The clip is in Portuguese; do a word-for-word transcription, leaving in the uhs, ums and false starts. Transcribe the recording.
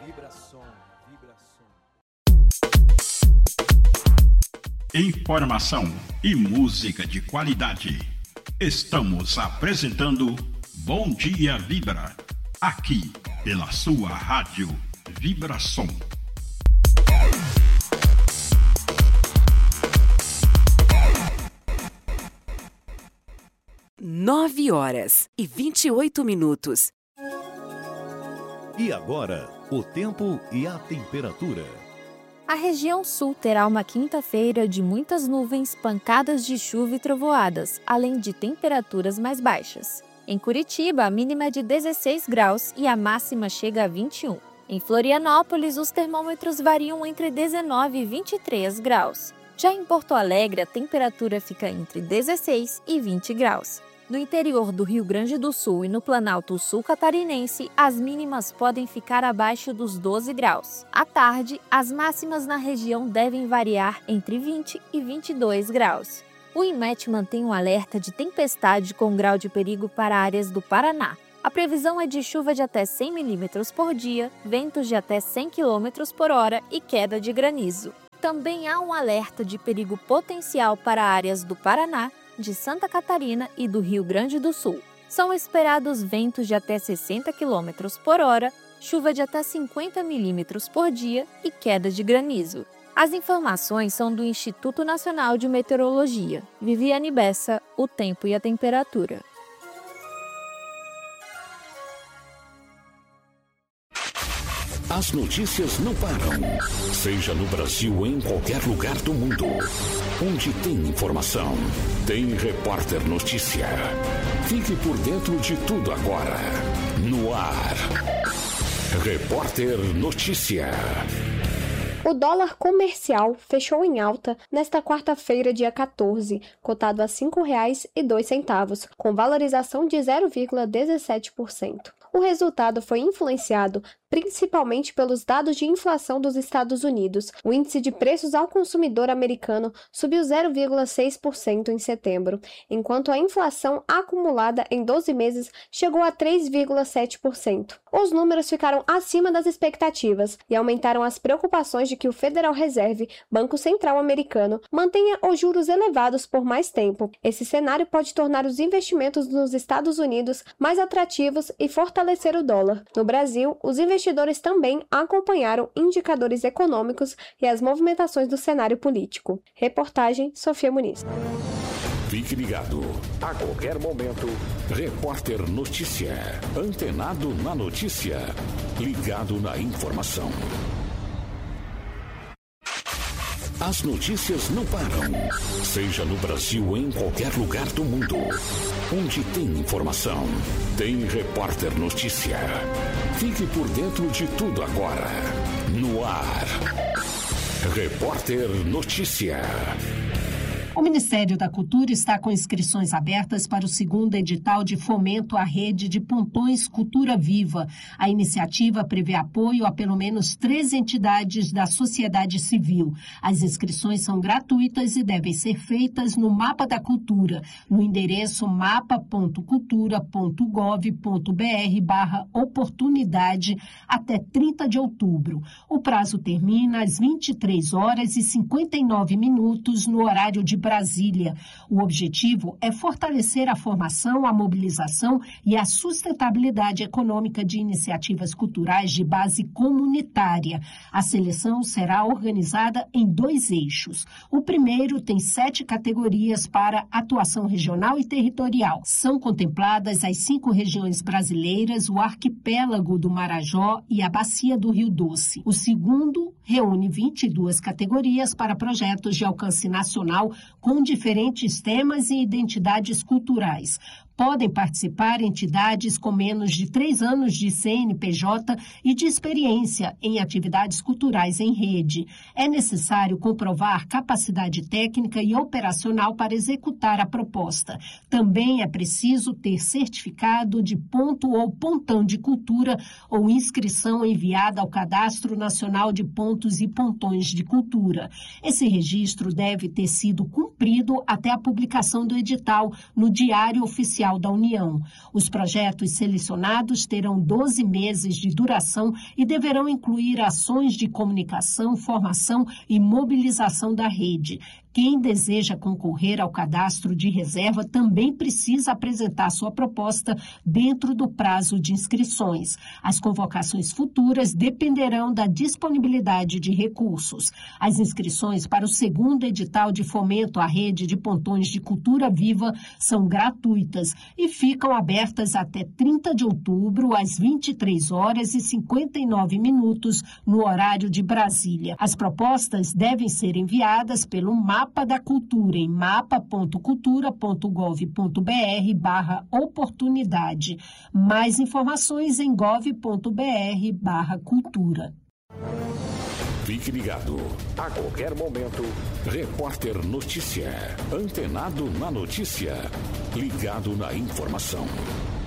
Vibração, vibração. Informação e música de qualidade. Estamos apresentando Bom Dia Vibra, aqui pela sua rádio Vibração. Nove horas e vinte e oito minutos. E agora, o tempo e a temperatura. A região sul terá uma quinta-feira de muitas nuvens, pancadas de chuva e trovoadas, além de temperaturas mais baixas. Em Curitiba, a mínima é de dezesseis graus e a máxima chega a vinte e um. Em Florianópolis, os termômetros variam entre dezenove e vinte e três graus. Já em Porto Alegre, a temperatura fica entre dezesseis e vinte graus. No interior do Rio Grande do Sul e no Planalto Sul Catarinense, as mínimas podem ficar abaixo dos doze graus. À tarde, as máximas na região devem variar entre vinte e vinte e dois graus. O INMET mantém um alerta de tempestade com grau de perigo para áreas do Paraná. A previsão é de chuva de até cem milímetros por dia, ventos de até cem quilômetros por hora e queda de granizo. Também há um alerta de perigo potencial para áreas do Paraná, de Santa Catarina e do Rio Grande do Sul. São esperados ventos de até sessenta quilômetros por hora, chuva de até cinquenta milímetros por dia e queda de granizo. As informações são do Instituto Nacional de Meteorologia. Viviane Bessa, o tempo e a temperatura. As notícias não param. Seja no Brasil ou em qualquer lugar do mundo. Onde tem informação, tem Repórter Notícia. Fique por dentro de tudo agora. No ar. Repórter Notícia. O dólar comercial fechou em alta nesta quarta-feira, dia quatorze, cotado a cinco reais e dois centavos, com valorização de zero vírgula dezessete por cento. O resultado foi influenciado principalmente pelos dados de inflação dos Estados Unidos. O índice de preços ao consumidor americano subiu zero vírgula seis por cento em setembro, enquanto a inflação acumulada em doze meses chegou a três vírgula sete por cento. Os números ficaram acima das expectativas e aumentaram as preocupações de que o Federal Reserve, Banco Central americano, mantenha os juros elevados por mais tempo. Esse cenário pode tornar os investimentos nos Estados Unidos mais atrativos e fortalecer o dólar. No Brasil, os investimentos Investidores também acompanharam indicadores econômicos e as movimentações do cenário político. Reportagem Sofia Muniz. Fique ligado. A qualquer momento, Repórter Notícia. Antenado na notícia. Ligado na informação. As notícias não param. Seja no Brasil ou em qualquer lugar do mundo. Onde tem informação, tem Repórter Notícia. Fique por dentro de tudo agora. No ar. Repórter Notícia. O Ministério da Cultura está com inscrições abertas para o segundo edital de fomento à rede de pontões Cultura Viva. A iniciativa prevê apoio a pelo menos três entidades da sociedade civil. As inscrições são gratuitas e devem ser feitas no Mapa da Cultura, no endereço mapa ponto cultura ponto gov ponto br barra oportunidade até trinta de outubro. O prazo termina às vinte e três horas e cinquenta e nove minutos no horário de Brasília. O objetivo é fortalecer a formação, a mobilização e a sustentabilidade econômica de iniciativas culturais de base comunitária. A seleção será organizada em dois eixos. O primeiro tem sete categorias para atuação regional e territorial. São contempladas as cinco regiões brasileiras, o arquipélago do Marajó e a bacia do Rio Doce. O segundo reúne vinte e duas categorias para projetos de alcance nacional com diferentes temas e identidades culturais. Podem participar entidades com menos de três anos de C N P J e de experiência em atividades culturais em rede. É necessário comprovar capacidade técnica e operacional para executar a proposta. Também é preciso ter certificado de ponto ou pontão de cultura ou inscrição enviada ao Cadastro Nacional de Pontos e Pontões de Cultura. Esse registro deve ter sido cumprido até a publicação do edital no Diário Oficial Social da União. Os projetos selecionados terão doze meses de duração e deverão incluir ações de comunicação, formação e mobilização da rede. Quem deseja concorrer ao cadastro de reserva também precisa apresentar sua proposta dentro do prazo de inscrições. As convocações futuras dependerão da disponibilidade de recursos. As inscrições para o segundo edital de fomento à rede de pontões de cultura viva são gratuitas e ficam abertas até trinta de outubro, às vinte e três horas e cinquenta e nove minutos, no horário de Brasília. As propostas devem ser enviadas pelo Mapa da Cultura em mapa ponto cultura ponto gov ponto br barra oportunidade. Mais informações em gov ponto br barra cultura. Fique ligado. A qualquer momento, Repórter Notícia. Antenado na notícia. Ligado na informação.